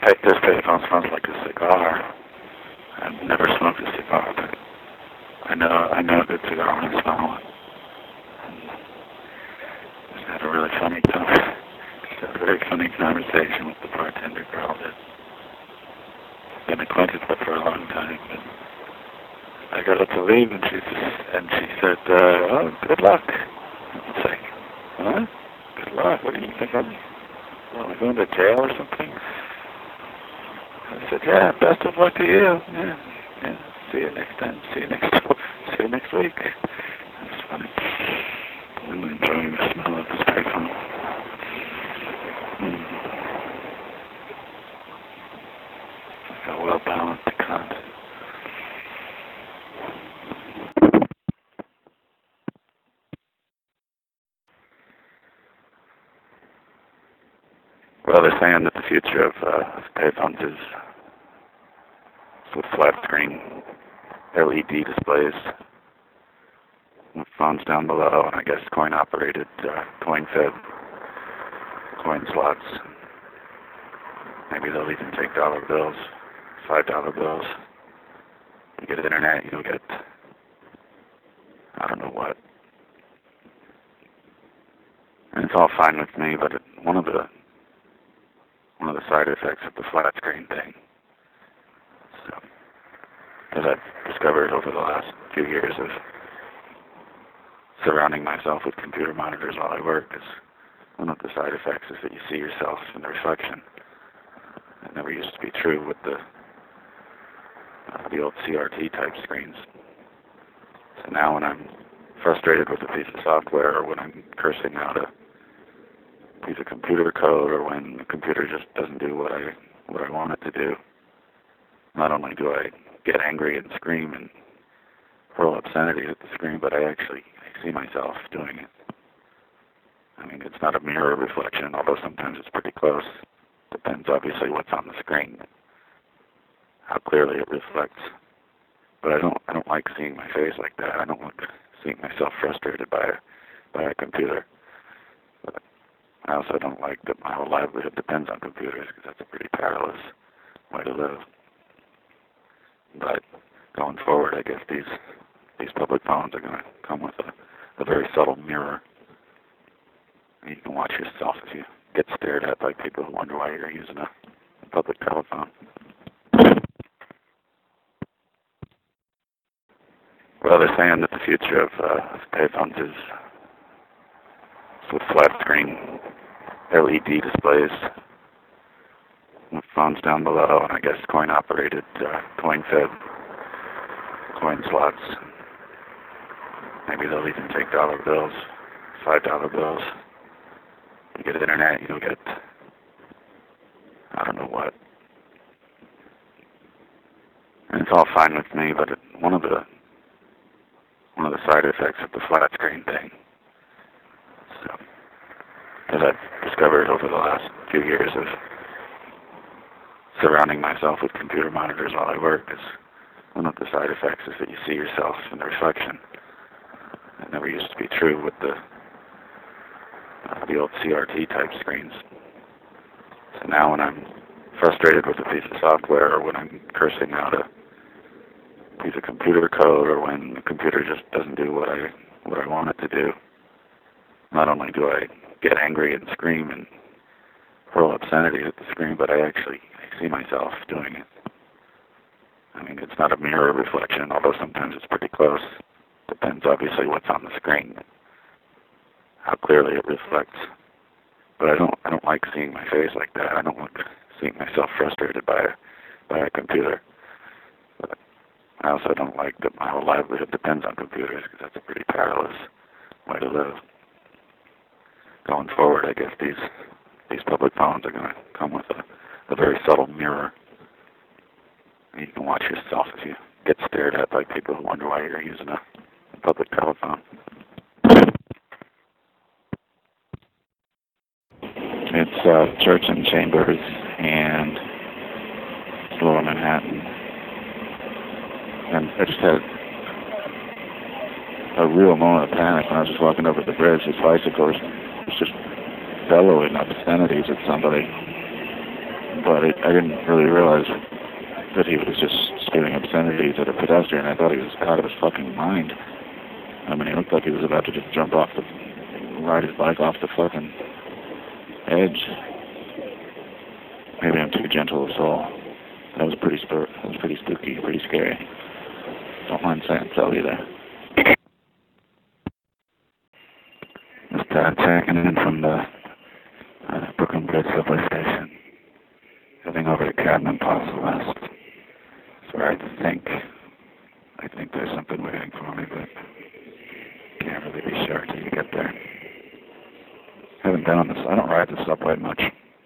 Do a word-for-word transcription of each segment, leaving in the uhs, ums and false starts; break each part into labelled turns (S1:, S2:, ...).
S1: Hey, this payphone smells like a cigar. I've never smoked a cigar, but I know I know a good cigar when I smell one. Just had a really funny time. Just had a very funny conversation with the bartender girl that I've been acquainted with for a long time. But I got up to leave, and she just and she said, uh, "Oh, good luck." I was like, "Huh? Good luck? What do you think? I'm, am I going to jail or something?" I said, "Yeah, best of luck to you. Yeah, yeah. See you next time. See you next. See you next week." That's funny. I'm enjoying the smell of this payphone. Mm. Like a well-balanced cunt. Well, they're saying that the future of uh, payphones is with flat screen L E D displays with phones down below, and I guess coin-operated, uh, coin-fed coin slots. Maybe they'll even take dollar bills, five dollar bills. You get internet, you'll get, I don't know what. And it's all fine with me, but it, one of the one of the side effects of the flat screen thing, so, as I've discovered over the last few years of surrounding myself with computer monitors while I work, is one of the side effects is that you see yourself in the reflection. It never used to be true with the uh, the old C R T type screens. So now when I'm frustrated with a piece of software, or when I'm cursing out a piece of computer code, or when the computer just doesn't do what I what I want it to do, not only do I get angry and scream and hurl obscenity at the screen, but I actually see myself doing it. I mean, it's not a mirror reflection, although sometimes it's pretty close. Depends, obviously, what's on the screen, how clearly it reflects. But I don't, I don't like seeing my face like that. I don't like seeing myself frustrated by a, by a computer. But I also don't like that my whole livelihood depends on computers, because that's a pretty perilous way to live. But going forward, I guess these these public phones are going to come with a, a very subtle mirror. You can watch yourself if you get stared at by people who wonder why you're using a, a public telephone. Well, they're saying that the future of uh, payphones is with flat screen L E D displays with phones down below, and I guess coin-operated, uh, coin-fed coin slots. Maybe they'll even take dollar bills, five dollar bills. You get internet, you'll get, I don't know what. And it's all fine with me, but it, one of the one of the side effects of the flat screen thing, so, as I've discovered over the last few years of surrounding myself with computer monitors while I work, is one of the side effects is that you see yourself in the reflection. It never used to be true with the uh, the old C R T type screens. So now when I'm frustrated with a piece of software, or when I'm cursing out a piece of computer code, or when the computer just doesn't do what I what I want it to do, not only do I get angry and scream and hurl obscenity at the screen, but I actually see myself doing it. I mean, it's not a mirror reflection, although sometimes it's pretty close. Depends, obviously, what's on the screen, how clearly it reflects. But I don't, I don't like seeing my face like that. I don't like seeing myself frustrated by a, by a computer. But I also don't like that my whole livelihood depends on computers, because that's a pretty perilous way to live. Going forward, I guess these these public phones are going to come with a, a very subtle mirror. You can watch yourself if you get stared at by people who wonder why you're using a, a public telephone. It's uh, Church and Chambers and Lower Manhattan. And I just had a real moment of panic when I was just walking over the bridge. This bicycle was just bellowing obscenities at somebody. but it, I didn't really realize that he was just spewing obscenities at a pedestrian. I thought he was out of his fucking mind. I mean, he looked like he was about to just jump off the, ride his bike off the fucking edge. Maybe I'm too gentle of soul. That was pretty spur. That was pretty spooky, pretty scary. Don't mind saying so either. Just uh, checking in from the uh, Brooklyn Bridge subway station, heading over to Cadman Plaza West. That's where I think, I think there's something waiting for me, but can't really be sure till you get there. Haven't been on this. I don't ride the subway much.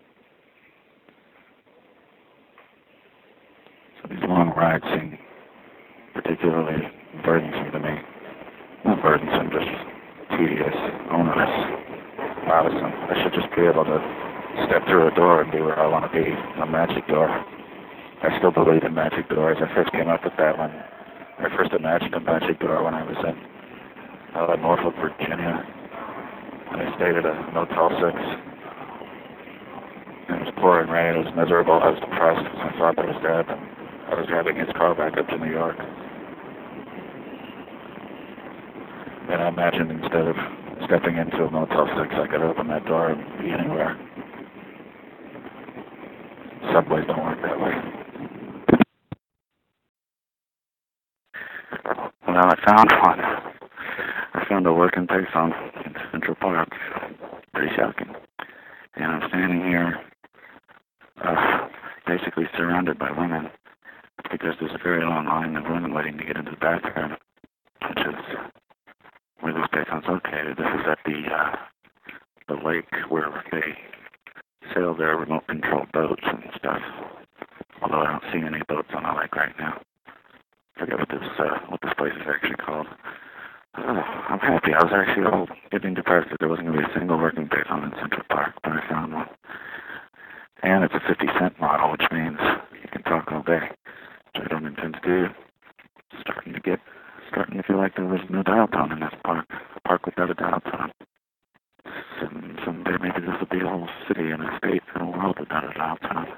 S1: So these long rides seem particularly burdensome to me. Not burdensome, just tedious, onerous, bothersome. I should just be able to step through a door and be where I want to be, a magic door. I still believe in magic doors. I first came up with that when I first imagined a magic door when I was in uh, Norfolk, Virginia. And I stayed at a Motel six. And it was pouring rain. It was miserable. I was depressed. I thought I was dead. And I was driving his car back up to New York. And I imagined instead of stepping into a Motel six, I could open that door and be anywhere. Subways don't work that way. Well, I found one. I found a working payphone in Central Park. Pretty shocking. And I'm standing here, uh, basically surrounded by women, because there's a very long line of women waiting to get into the bathroom, which is where this payphone's located. This is at the uh, the lake where they sail their remote-controlled boats and stuff. Although I don't see any boats on the lake right now. I forget what this uh, what this place is actually called. Oh, I'm happy. I was actually all getting depressed that there wasn't going to be a single working payphone in Central Park, but I found one. And it's a fifty cent model, which means you can talk all day, which I don't intend to do. Starting to get, starting to feel like there was no dial tone in this park. A park without a dial tone. Some, someday maybe this will be a whole city and a state and a world without a dial tone.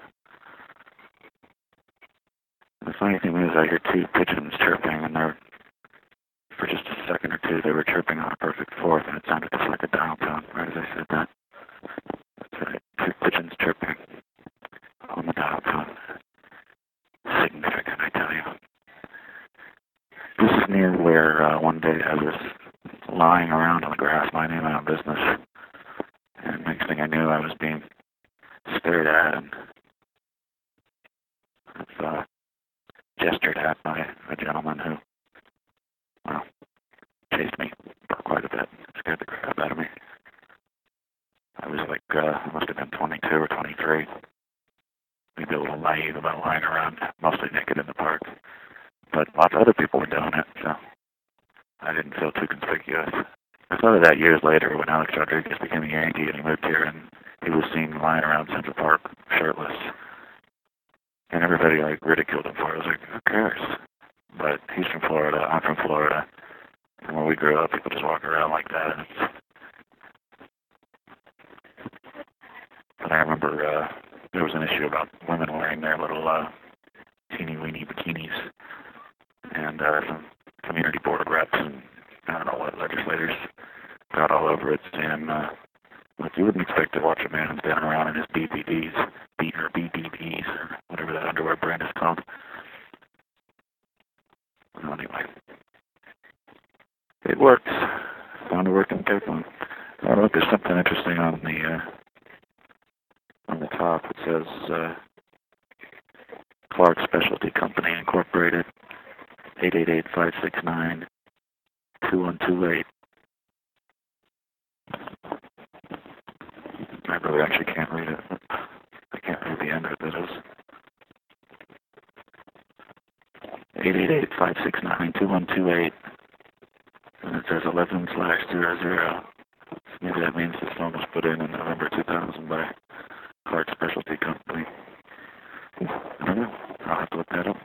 S1: The funny thing is I hear two pigeons chirping, and they're, for just a second or two, they were chirping on a perfect fourth, and it sounded just like a dial tone right as I said that. That's right, two pigeons chirping on the dial tone. Significant, I tell you. This is near where uh, one day I was lying around on the grass minding my own business, and next thing I knew I was being stared at and uh, gestured at by a gentleman who, well, chased me for quite a bit, scared the crap out of me. I was like, uh, I must have been twenty-two or twenty-three, maybe a little naive about lying around, mostly naked in the park. But lots of other people were doing it, so I didn't feel too conspicuous. I thought of that years later when Alex Rodriguez became a Yankee and he moved here and he was seen lying around Central Park shirtless. And everybody like ridiculed him for it. I was like, who cares? But he's from Florida, I'm from Florida. And when we grew up, people just walk around like that. And it's... But I remember uh, there was an issue about women wearing their little uh, teeny-weeny bikinis. And uh, some community board reps and I don't know what legislators got all over it, saying, uh, like you wouldn't expect to watch a man who's down around in his B B Ds, B or B B Ds, or whatever that underwear brand is called. Well, anyway, it worked. Found a working payphone. Oh, look, there's something interesting on the uh, on the top. It says uh, Clark Specialty Company Incorporated, eight eight eight, five six nine, two one two eight. I really actually can't read it. I can't read the end of it. It is eight eight eight, five six nine, two one two eight. And it says eleven slash zero zero. Maybe that means this phone was put in in November two thousand by Clark Specialty Company. I don't know. I'll have to look that up.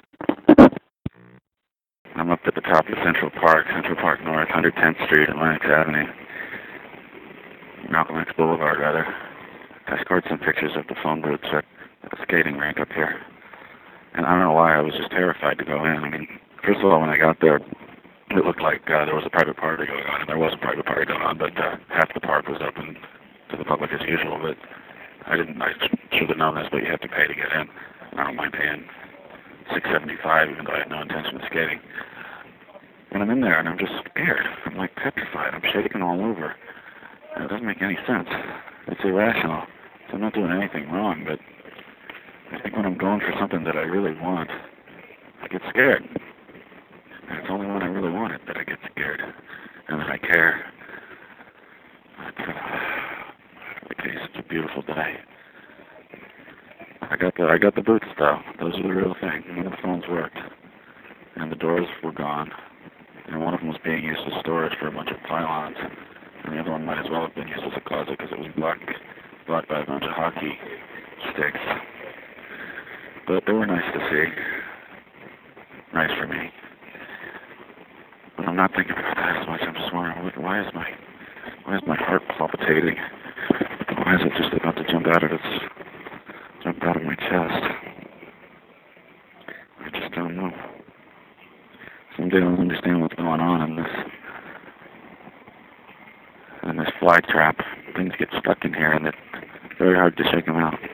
S1: I'm up at the top of Central Park, Central Park North, one hundred tenth Street, Atlantic Avenue. Malcolm X Boulevard, rather. I scored some pictures of the phone booths at a skating rink up here. And I don't know why I was just terrified to go in. I mean, first of all, when I got there, it looked like uh, there was a private party going on, and there was a private party going on, but uh, half the park was open to the public as usual. But I didn't. I should have known this, but you have to pay to get in. And I don't mind paying six seventy-five, even though I had no intention of skating. And I'm in there, and I'm just scared. I'm like petrified. I'm shaking all over. And it doesn't make any sense. It's irrational. So I'm not doing anything wrong, but I think when I'm going for something that I really want, I get scared. And it's only when I really want it that I get scared, and that I care. But, uh, okay, it's a beautiful day. I got the I got the boots though. Those are the real thing. None of the phones worked, and the doors were gone. And one of them was being used as storage for a bunch of pylons, and the other one might as well have been used as a closet because it was blocked blocked by a bunch of hockey sticks. But they were nice to see. Nice for me. But I'm not thinking about that as much. I'm just wondering, why is my why is my heart palpitating? Why is it just about to jump out of its jump out of my chest? I just don't know. Someday I'll understand what's going on in this in this fly trap. Things get stuck in here, and it's very hard to shake them out.